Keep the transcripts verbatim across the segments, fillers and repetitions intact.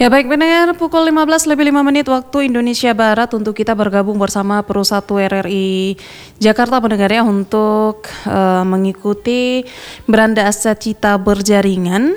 Ya baik pendengar, pukul lima belas lebih lima menit waktu Indonesia Barat untuk kita bergabung bersama Perussatu R R I Jakarta pendengar ya untuk uh, mengikuti Beranda Asa Cita Berjaringan.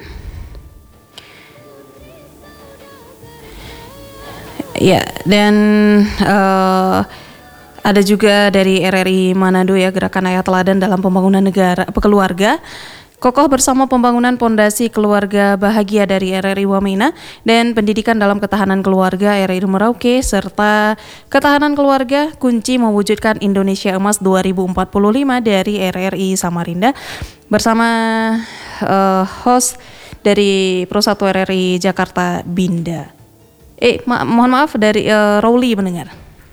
Ya dan uh, ada juga dari R R I Manado ya, Gerakan Ayah Teladan dalam Pembangunan Negara Keluarga. Kokoh bersama pembangunan pondasi keluarga bahagia dari R R I Wamena dan pendidikan dalam ketahanan keluarga R R I Merauke serta ketahanan keluarga kunci mewujudkan Indonesia Emas dua ribu empat puluh lima dari R R I Samarinda bersama uh, host dari Perussatu R R I Jakarta Binda. Eh ma- mohon maaf dari uh, Rowli mendengar.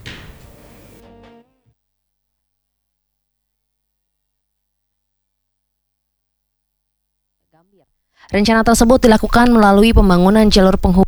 Rencana tersebut dilakukan melalui pembangunan jalur penghubung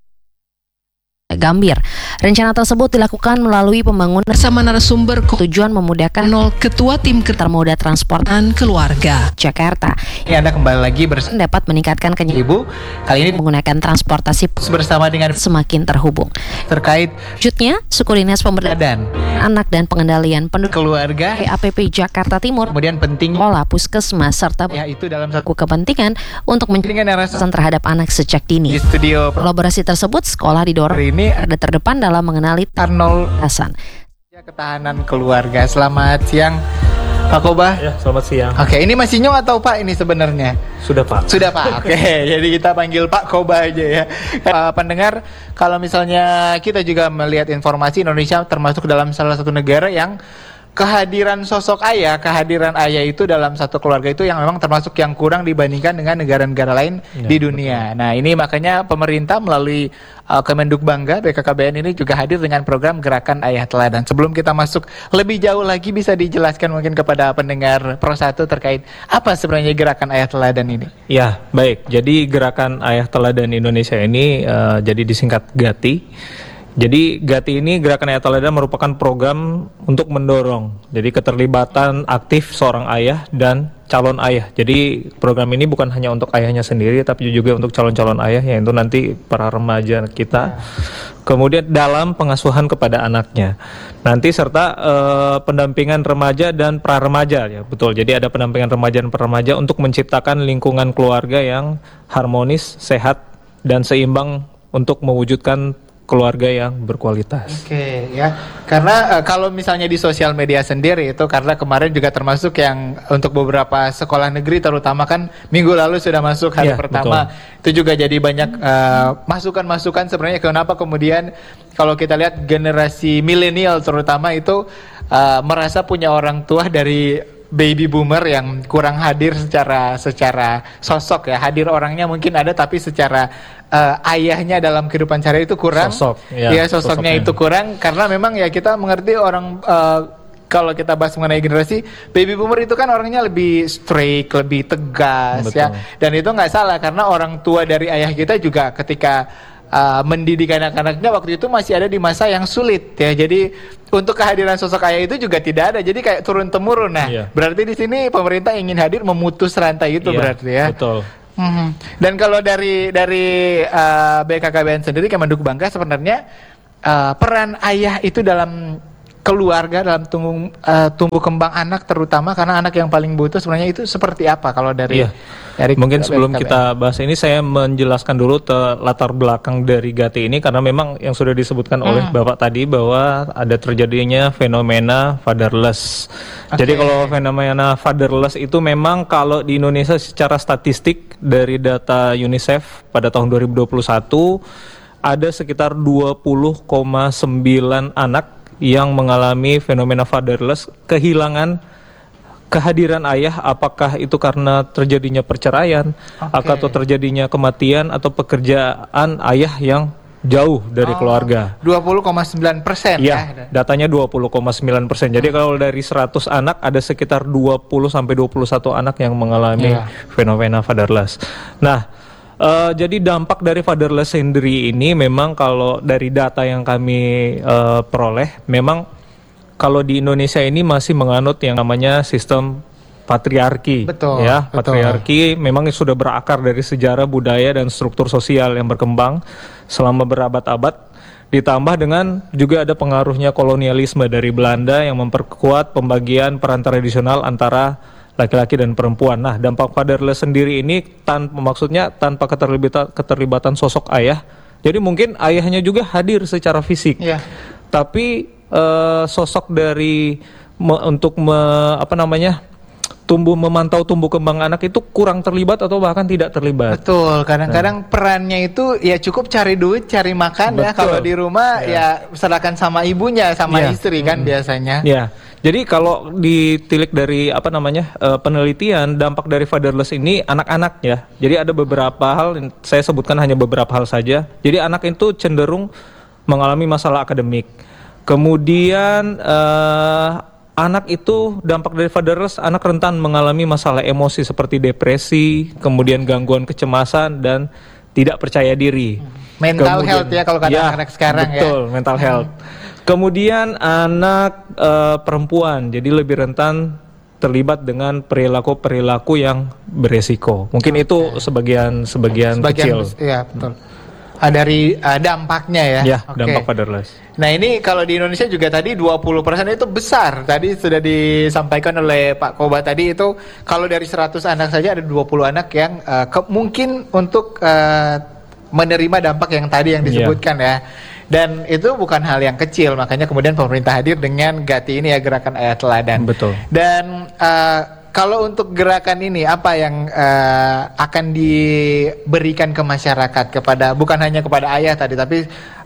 Gambir. Rencana tersebut dilakukan melalui pembangunan bersama narasumber tujuan memudahkan nol Ketua Tim Termoda Transportasi Keluarga Jakarta. Ini Anda kembali lagi bersama dapat meningkatkan kenyamanan Ibu. Kali ini menggunakan transportasi bersama dengan semakin terhubung. terkait Selanjutnya, Suku Dinas Pemberdayaan Anak dan Pengendalian Penduduk keluarga A P P Jakarta Timur, kemudian penting Pola Puskesmas serta ya itu dalam satu kepentingan untuk mencegah terhadap anak sejak di dini. studio Kolaborasi tersebut sekolah didorong hari ini ada terdepan dalam mengenali Arnold Hasan. Ketahanan Keluarga. Selamat siang Pak Kobah. Ya, selamat siang. Oke, ini masih Nyong atau Pak ini sebenarnya? Sudah Pak. Sudah Pak. Oke, jadi kita panggil Pak Kobah aja ya. Uh, pendengar, kalau misalnya kita juga melihat informasi, Indonesia termasuk dalam salah satu negara yang kehadiran sosok ayah, kehadiran ayah itu dalam satu keluarga itu yang memang termasuk yang kurang dibandingkan dengan negara-negara lain ya, di dunia. Betul. Nah, ini makanya pemerintah melalui uh, Kemenduk Bangga B K K B N ini juga hadir dengan program Gerakan Ayah Teladan. Sebelum kita masuk lebih jauh lagi, bisa dijelaskan mungkin kepada pendengar Perussatu terkait apa sebenarnya Gerakan Ayah Teladan ini? Ya, baik. Jadi Gerakan Ayah Teladan Indonesia ini uh, jadi disingkat GATI. Jadi GATI ini, Gerakan Ayah Teladan, merupakan program untuk mendorong jadi keterlibatan aktif seorang ayah dan calon ayah. Jadi program ini bukan hanya untuk ayahnya sendiri, tapi juga untuk calon-calon ayah, yaitu nanti para remaja kita. Kemudian dalam pengasuhan kepada anaknya. Nanti serta eh, pendampingan remaja dan pra-remaja, ya betul. Jadi ada pendampingan remaja dan pra-remaja untuk menciptakan lingkungan keluarga yang harmonis, sehat, dan seimbang untuk mewujudkan keluarga yang berkualitas. Oke ya, karena uh, kalau misalnya di sosial media sendiri itu, karena kemarin juga termasuk yang untuk beberapa sekolah negeri terutama kan minggu lalu sudah masuk hari ya, pertama, betul. Itu juga jadi banyak uh, masukan-masukan sebenarnya kenapa kemudian kalau kita lihat generasi milenial terutama itu uh, merasa punya orang tua dari baby boomer yang kurang hadir secara secara sosok ya, hadir orangnya mungkin ada tapi secara uh, ayahnya dalam kehidupan sehari itu kurang. Sosok, ya, ya sosoknya, sosoknya itu kurang karena memang ya kita mengerti orang uh, kalau kita bahas mengenai generasi baby boomer itu kan orangnya lebih straight, lebih tegas. Betul. Ya, dan itu nggak salah karena orang tua dari ayah kita juga ketika Uh, mendidik anak-anaknya waktu itu masih ada di masa yang sulit ya. Jadi untuk kehadiran sosok ayah itu juga tidak ada. Jadi kayak turun temurun. Nah, iya. Berarti di sini pemerintah ingin hadir memutus rantai itu, iya, berarti ya. Betul. Mm-hmm. Dan kalau dari dari uh, B K K B N sendiri, Kemenduk Bangga, sebenarnya uh, peran ayah itu dalam keluarga, dalam tumbuh uh, tumbuh kembang anak terutama karena anak yang paling butuh sebenarnya itu seperti apa kalau dari, iya. dari mungkin sebelum B K K B N. kita bahas ini saya menjelaskan dulu te- latar belakang dari GATI ini karena memang yang sudah disebutkan hmm. oleh Bapak tadi bahwa ada terjadinya fenomena fatherless. Okay. Jadi kalau fenomena fatherless itu memang kalau di Indonesia secara statistik dari data UNICEF pada tahun dua ribu dua puluh satu ada sekitar dua puluh koma sembilan anak yang mengalami fenomena fatherless, kehilangan kehadiran ayah, apakah itu karena terjadinya perceraian, okay. atau terjadinya kematian atau pekerjaan ayah yang jauh dari oh, keluarga. dua puluh koma sembilan persen ya, datanya dua puluh koma sembilan persen. Jadi hmm. kalau dari seratus anak ada sekitar dua puluh sampai dua puluh satu anak yang mengalami yeah. fenomena fatherless. Nah, Uh, jadi dampak dari fatherless sendiri ini memang kalau dari data yang kami uh, peroleh, memang kalau di Indonesia ini masih menganut yang namanya sistem patriarki. Betul, Ya, betul. patriarki memang sudah berakar dari sejarah budaya dan struktur sosial yang berkembang selama berabad-abad. Ditambah dengan juga ada pengaruhnya kolonialisme dari Belanda yang memperkuat pembagian peran tradisional antara laki-laki dan perempuan. Nah, dampak fatherless sendiri ini tanpa maksudnya tanpa keterlibatan keterlibatan sosok ayah. Jadi mungkin ayahnya juga hadir secara fisik. Iya. Tapi eh, sosok dari me- untuk me- apa namanya? tumbuh memantau tumbuh kembang anak itu kurang terlibat atau bahkan tidak terlibat. Betul, kadang-kadang perannya itu ya cukup cari duit, cari makan ya. Betul. Kalau di rumah ya serahkan sama ibunya, sama Ya. istri kan Mm-mm. biasanya. Ya, jadi kalau ditilik dari apa namanya eh, penelitian dampak dari fatherless ini anak-anak ya. Jadi ada beberapa hal, saya sebutkan hanya beberapa hal saja. Jadi anak itu cenderung mengalami masalah akademik. Kemudian eh, anak itu dampak dari fatherless, anak rentan mengalami masalah emosi seperti depresi, kemudian gangguan kecemasan dan tidak percaya diri. Mental Kemudian- health ya kalau kata Ya, anak sekarang ya. betul, mental health. Kemudian anak eh, perempuan jadi lebih rentan terlibat dengan perilaku-perilaku yang beresiko. Mungkin itu sebagian sebagian, Sebagian, kecil. iya betul. Ah, dari ah, dampaknya ya. Ya, Oke. dampak fatherless. Nah ini kalau di Indonesia juga tadi dua puluh persen itu besar. Tadi sudah disampaikan oleh Pak Koba tadi itu kalau dari seratus anak saja ada dua puluh anak yang uh, ke- mungkin untuk uh, menerima dampak yang tadi yang disebutkan ya. Dan itu bukan hal yang kecil, makanya kemudian pemerintah hadir dengan Gati ini ya, Gerakan Ayah Teladan. Betul. Dan uh, kalau untuk gerakan ini apa yang uh, akan diberikan ke masyarakat, kepada bukan hanya kepada ayah tadi tapi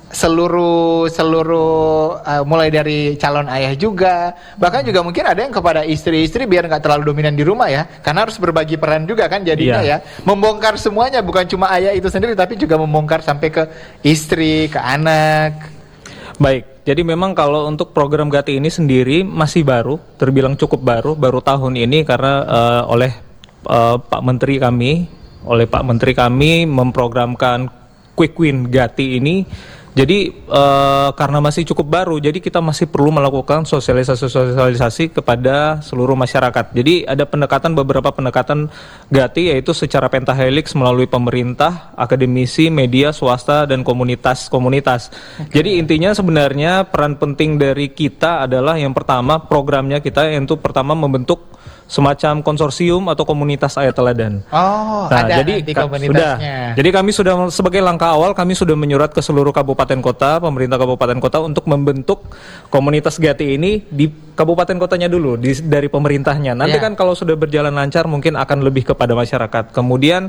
seluruh seluruh uh, mulai dari calon ayah juga, bahkan juga mungkin ada yang kepada istri-istri biar nggak terlalu dominan di rumah ya, karena harus berbagi peran juga kan jadinya Iya. ya, membongkar semuanya bukan cuma ayah itu sendiri tapi juga membongkar sampai ke istri, ke anak. Baik, jadi memang kalau untuk program Gati ini sendiri masih baru, terbilang cukup baru, baru tahun ini karena eh, oleh eh, Pak Menteri kami, oleh Pak Menteri kami memprogramkan Quick Win Gati ini. Jadi eh, karena masih cukup baru, jadi kita masih perlu melakukan sosialisasi-sosialisasi kepada seluruh masyarakat. Jadi ada pendekatan, beberapa pendekatan Gati yaitu secara pentahelix melalui pemerintah, akademisi, media, swasta, dan komunitas-komunitas. Jadi intinya sebenarnya peran penting dari kita adalah yang pertama programnya kita yaitu pertama membentuk semacam konsorsium atau komunitas ayah teladan. Oh, Nah, ada jadi nanti ka- komunitasnya. sudah. Jadi kami sudah sebagai langkah awal kami sudah menyurat ke seluruh kabupaten kota, pemerintah kabupaten kota untuk membentuk komunitas Gati ini di kabupaten kotanya dulu, di, dari pemerintahnya. Nanti Ya. kan kalau sudah berjalan lancar mungkin akan lebih kepada masyarakat. Kemudian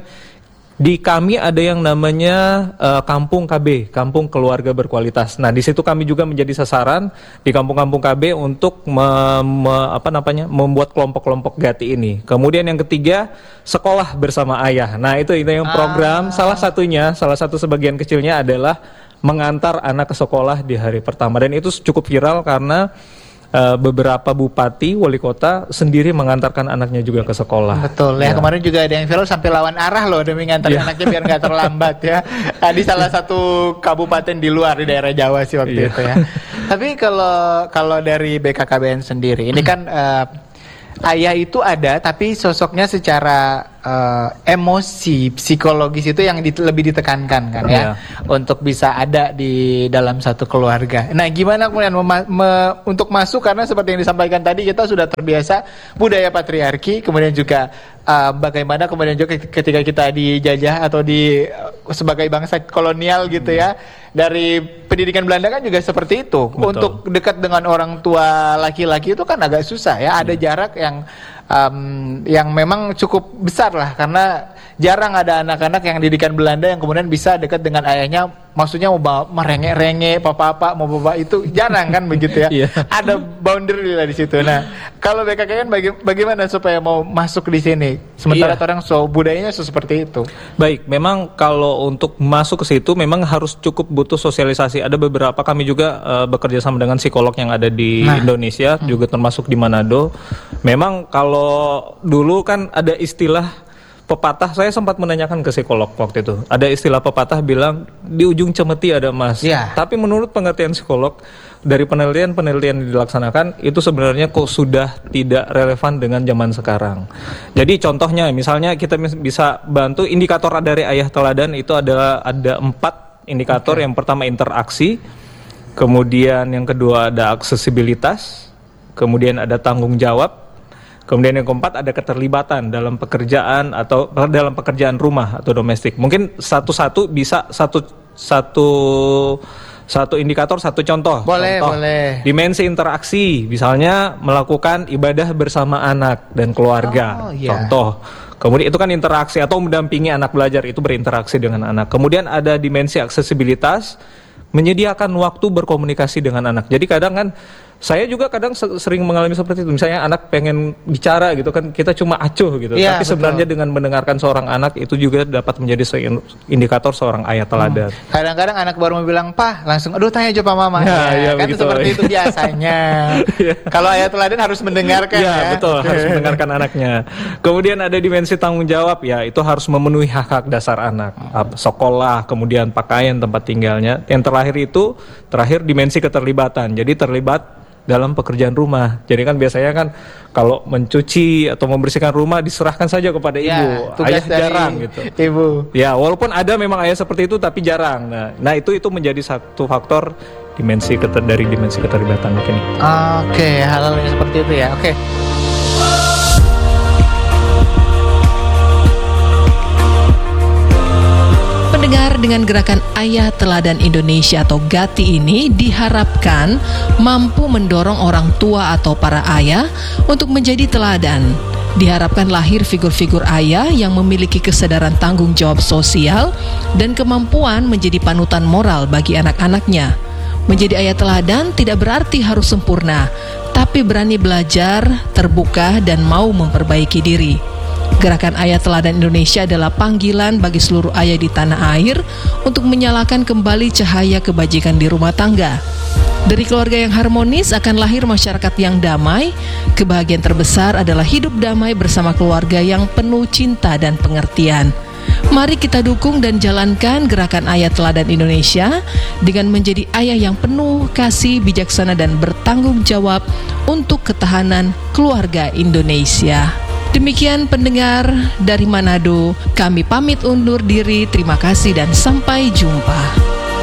di kami ada yang namanya eh, Kampung K B, Kampung Keluarga Berkualitas. Nah, di situ kami juga menjadi sasaran di kampung-kampung K B untuk me- me- apa namanya membuat kelompok-kelompok Gati ini. Kemudian yang ketiga, sekolah bersama ayah. Nah, itu itu yang program. Salah satunya, salah satu sebagian kecilnya adalah mengantar anak ke sekolah di hari pertama. Dan itu cukup viral karena Uh, beberapa bupati, wali kota sendiri mengantarkan anaknya juga ke sekolah. Betul ya, kemarin juga ada yang viral sampai lawan arah loh demi nganterin Ya. anaknya biar nggak terlambat ya. Nah, di salah satu kabupaten di luar di daerah Jawa sih waktu Iya. itu ya. Tapi kalau kalau dari B K K B N sendiri ini kan eh, ayah itu ada tapi sosoknya secara eh, emosi, psikologis itu yang dit- lebih ditekankan kan ya, Iya. untuk bisa ada di dalam satu keluarga. Nah, gimana kemudian mema- me- untuk masuk, karena seperti yang disampaikan tadi kita sudah terbiasa budaya patriarki, kemudian juga uh, bagaimana kemudian juga ketika kita dijajah atau di uh, sebagai bangsa kolonial gitu ya, dari pendidikan Belanda kan juga seperti itu. Betul. Untuk dekat dengan orang tua laki-laki itu kan agak susah ya, ada jarak yang um, yang memang cukup besar lah, karena jarang ada anak-anak yang didikan Belanda yang kemudian bisa dekat dengan ayahnya, maksudnya mau bawa- merengek-rengek papa-papa mau bawa itu jarang kan begitu ya. Iya. Ada boundary lah di situ. Nah, kalau B K K kan baga- bagaimana supaya mau masuk di sini? Sementara Iya. orang so budayanya so seperti itu. Baik, memang kalau untuk masuk ke situ memang harus cukup butuh sosialisasi. Ada beberapa, kami juga uh, bekerja sama dengan psikolog yang ada di Nah. Indonesia, juga termasuk di Manado. Memang kalau dulu kan ada istilah pepatah, saya sempat menanyakan ke psikolog waktu itu. Ada istilah pepatah bilang di ujung cemeti ada emas. Iya. Tapi menurut pengertian psikolog, dari penelitian-penelitian yang dilaksanakan itu sebenarnya kok sudah tidak relevan dengan zaman sekarang. Jadi contohnya misalnya kita bisa bantu indikator dari ayah teladan itu adalah ada empat indikator. Okay. Yang pertama interaksi, kemudian yang kedua ada aksesibilitas, kemudian ada tanggung jawab, kemudian yang keempat ada keterlibatan dalam pekerjaan atau dalam pekerjaan rumah atau domestik. Mungkin satu-satu bisa satu satu satu indikator, satu contoh. Boleh, contoh, boleh. Dimensi interaksi, misalnya melakukan ibadah bersama anak dan keluarga. Oh, iya. Contoh. Kemudian itu kan interaksi atau mendampingi anak belajar, itu berinteraksi dengan anak. Kemudian ada dimensi aksesibilitas, menyediakan waktu berkomunikasi dengan anak. Jadi kadang kan saya juga kadang sering mengalami seperti itu. Misalnya anak pengen bicara gitu kan, kita cuma acuh gitu. Ya, tapi betul. sebenarnya dengan mendengarkan seorang anak itu juga dapat menjadi indikator seorang ayah teladan. Hmm. Kadang-kadang anak baru mau bilang, "Pah," langsung, "Aduh, tanya aja Pak Mama." Ya, ya, ya, kan begitu. seperti itu biasanya. Ya. Kalau ayah teladan harus mendengarkan ya. Ya, betul, okay. harus mendengarkan anaknya. Kemudian ada dimensi tanggung jawab, ya itu harus memenuhi hak-hak dasar anak. Sekolah, kemudian pakaian, tempat tinggalnya. Yang terakhir itu, terakhir dimensi keterlibatan. Jadi terlibat dalam pekerjaan rumah. Jadi kan biasanya kan kalau mencuci atau membersihkan rumah diserahkan saja kepada ya, ibu. Ayah jarang gitu. Ibu. Ya, walaupun ada memang ayah seperti itu tapi jarang. Nah, nah itu itu menjadi satu faktor dimensi keter, dari dimensi keterlibatan mungkin. Oke, okay, hal-hal yang seperti itu ya. Oke. Okay. Pendengar, dengan gerakan Ayah Teladan Indonesia atau GATI ini diharapkan mampu mendorong orang tua atau para ayah untuk menjadi teladan. Diharapkan lahir figur-figur ayah yang memiliki kesadaran tanggung jawab sosial dan kemampuan menjadi panutan moral bagi anak-anaknya. Menjadi ayah teladan tidak berarti harus sempurna, tapi berani belajar, terbuka, dan mau memperbaiki diri. Gerakan Ayah Teladan Indonesia adalah panggilan bagi seluruh ayah di tanah air untuk menyalakan kembali cahaya kebajikan di rumah tangga. Dari keluarga yang harmonis akan lahir masyarakat yang damai. Kebahagiaan terbesar adalah hidup damai bersama keluarga yang penuh cinta dan pengertian. Mari kita dukung dan jalankan gerakan Ayah Teladan Indonesia dengan menjadi ayah yang penuh kasih, bijaksana, dan bertanggung jawab untuk ketahanan keluarga Indonesia. Demikian pendengar dari Manado, kami pamit undur diri, terima kasih dan sampai jumpa.